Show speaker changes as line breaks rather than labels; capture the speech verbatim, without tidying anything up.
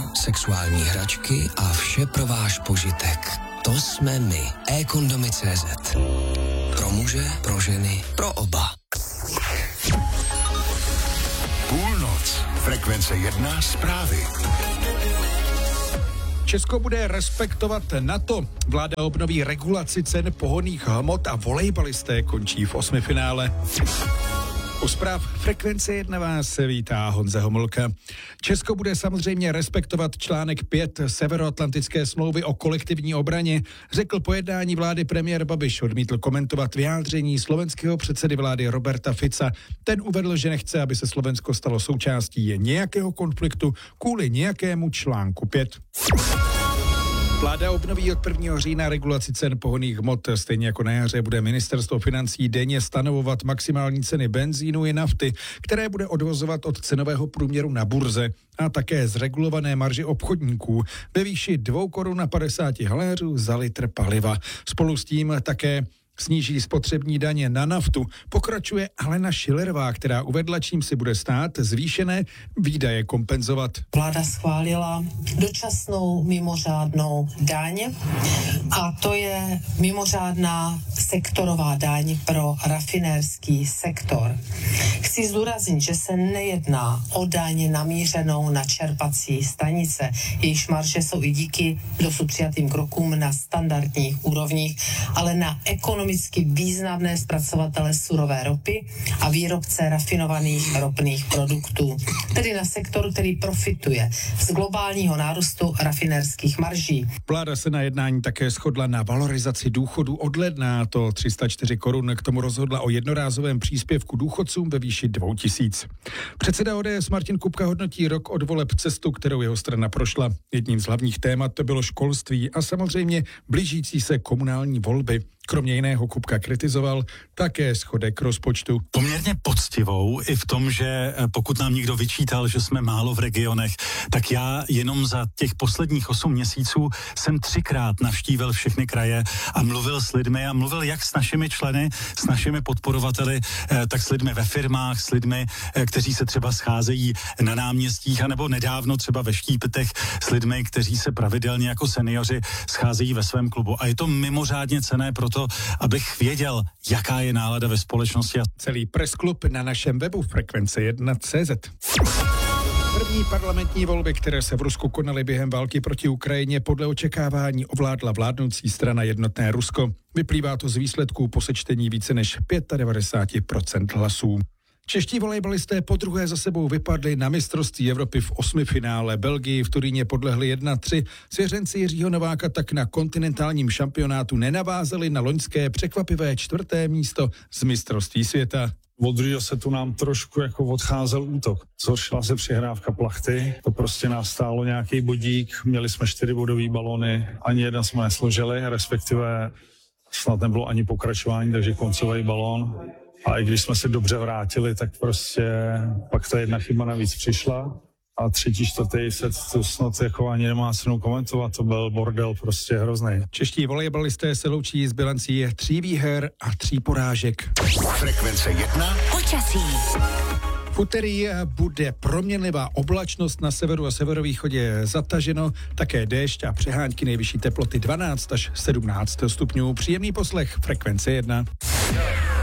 sexuální hračky a vše pro váš požitek. To jsme my. e-kondomy tečka cé zet. Pro muže, pro ženy, pro oba.
Půlnoc. Frekvence jedna zprávy.
Česko bude respektovat NATO. Vláda obnoví regulaci cen pohonných hmot a volejbalisté končí v osmifinále. U zpráv Frekvence jedna vás vítá Honza Homolka. Česko bude samozřejmě respektovat článek pět Severoatlantické smlouvy o kolektivní obraně, řekl po jednání vlády premiér Babiš. Odmítl komentovat vyjádření slovenského předsedy vlády Roberta Fica. Ten uvedl, že nechce, aby se Slovensko stalo součástí nějakého konfliktu kvůli nějakému článku pět. Vláda obnoví od prvního října regulaci cen pohonných hmot. Stejně jako na jaře bude ministerstvo financí denně stanovovat maximální ceny benzínu i nafty, které bude odvozovat od cenového průměru na burze a také z regulované marži obchodníků ve výši dvě koruny padesát haléřů za litr paliva. Spolu s tím také sníží spotřební daně na naftu. Pokračuje Alena Schillerová, která uvedla, čím si bude stát zvýšené výdaje kompenzovat.
Vláda schválila dočasnou mimořádnou daň a to je mimořádná sektorová daň pro rafinérský sektor. Chci zdůraznit, že se nejedná o daň namířenou na čerpací stanice. Jejichž marže jsou i díky dosud přijatým krokům na standardních úrovních, ale na ekonomické významné zpracovatele surové ropy a výrobce rafinovaných ropných produktů. Tedy na sektor, který profituje z globálního nárůstu rafinérských marží.
Vláda se na jednání také shodla na valorizaci důchodu od ledna, to tři sta čtyři korun. K tomu rozhodla o jednorázovém příspěvku důchodcům ve výši dvou tisíc. Předseda O D S Martin Kupka hodnotí rok od voleb cestu, kterou jeho strana prošla. Jedním z hlavních témat to bylo školství a samozřejmě blížící se komunální volby. Kromě jiného Kupka kritizoval také schodek rozpočtu.
Poměrně poctivou i v tom, že pokud nám někdo vyčítal, že jsme málo v regionech, tak já jenom za těch posledních osm měsíců jsem třikrát navštívil všechny kraje a mluvil s lidmi a mluvil jak s našimi členy, s našimi podporovateli, tak s lidmi ve firmách, s lidmi, kteří se třeba scházejí na náměstích, anebo nedávno třeba ve Štípetech s lidmi, kteří se pravidelně jako seniori scházejí ve svém klubu. A je to mimořádně cenné proto, abych věděl, jaká je nálada ve společnosti.
Celý pressklub na našem webu Frekvence jedna tečka cé zet. První parlamentní volby, které se v Rusku konaly během války proti Ukrajině, podle očekávání ovládla vládnoucí strana Jednotné Rusko. Vyplývá to z výsledků po sečtení více než devadesát pět procent hlasů. Čeští volejbalisté podruhé za sebou vypadli na mistrovství Evropy v osmifinále. Belgii v Turíně podlehli jedna tři. Svěřenci Jiřího Nováka tak na kontinentálním šampionátu nenavázali na loňské překvapivé čtvrté místo z mistrovství světa.
Od druhého setu nám trošku jako odcházel útok. Zhoršila se přihrávka plachty, to prostě nás stálo nějaký bodík, měli jsme čtyři bodový balony, ani jeden jsme nesložili, respektive snad nebylo ani pokračování, takže koncový balón. A i když jsme se dobře vrátili, tak prostě pak ta jedna chyba navíc přišla. A třetí, čtvrtý set, to snad jako ani nemá cenu komentovat, to byl bordel prostě hrozný.
Čeští volejbalisté se loučí s bilancí tří výher a tří porážek.
Frekvence jedna.
Počasí.
V úterý bude proměnlivá oblačnost, na severu a severovýchodě zataženo, také déšť a přehánky, nejvyšší teploty dvanáct až sedmnáct stupňů. Příjemný poslech Frekvence jedna.